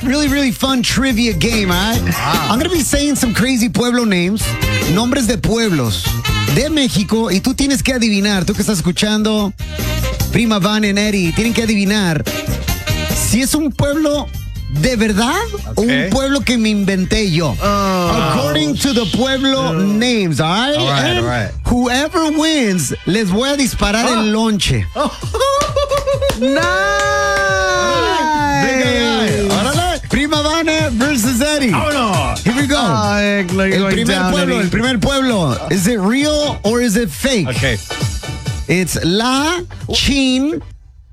Really, really fun trivia game, all right? Wow. I'm going to be saying some crazy pueblo names, nombres de pueblos de México, y tú tienes que adivinar, tú que estás escuchando, Prima Van and Eddie, tienen que adivinar si es un pueblo de verdad o un pueblo que me inventé yo. According to the pueblo names, all right? All right. Whoever wins, les voy a disparar el lonche. Nice! Prima Vane versus Eddie. Oh, no. Here we go. El primer pueblo. Is it real or is it fake? Okay. It's La Chingada,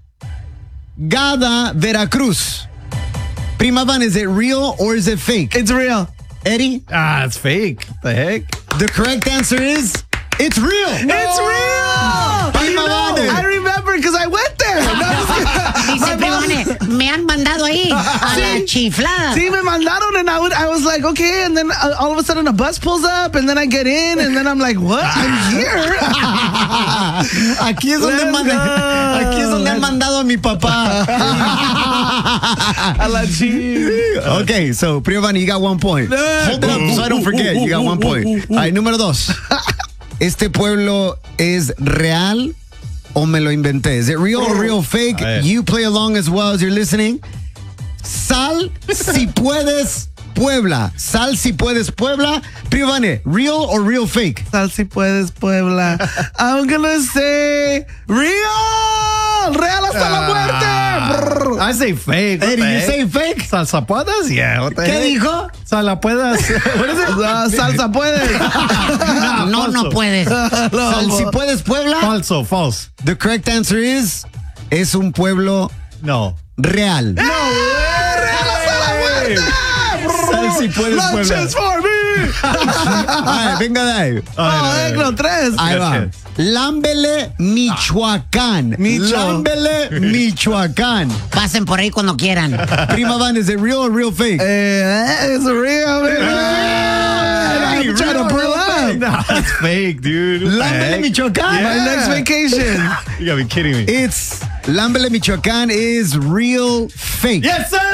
Veracruz. Prima Van, is it real or is it fake? It's real. Eddie? It's fake. The heck? The correct answer is it's real. No. It's real. Prima Vane. I remember because I went there. Dice Prima Vane, me han mandado ahí a la chiflada. Sí, me mandaron and I was like, okay, and then all of a sudden a bus pulls up and then I get in and then I'm like, what? I'm here. Aquí es donde han mandado a mi papá. A la chif. Okay, so Prima Vane, you got 1 point. Hold it up so I don't forget. You got 1 point. All right, número 2. ¿Este pueblo es real o me lo inventé? Is it real or real fake? You play along as well as you're listening. Sal si puedes Puebla. Sal si puedes Puebla. Prima Vane, real or real fake? Sal si puedes Puebla. I'm gonna say real. Real hasta la muerte. I say fake. Eddie, you say fake? ¿Salsa puedes? Yeah. What the ¿Qué heck? dijo? ¿Salsa puedes? What is it? Salsa puedes. No puedes. Sal si puedes Puebla. False. The correct answer is es un pueblo No. real. No. Real hasta la muerte. Sal si puedes Puebla. Lunches for me. Ay, venga de ahí. No, 3. Ahí va. Lámbele, Michoacán. Lámbele, Michoacán. Pasen por ahí cuando quieran. Prima Van, is it real or real fake? It's real, man. I'm trying to pull up. No, it's fake, dude. Lámbele, Michoacán. My next vacation. You gotta be kidding me. It's Lámbele, Michoacán is real fake. Yes, sir!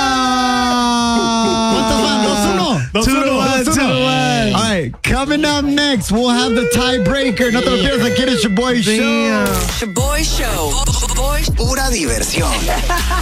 ¿Cuántos van? 2-1. 2-1. All right, coming up next, we'll have the tiebreaker. No te lo pierdas, aquí en el Shaboy Show. Shaboy Show. Pura diversión.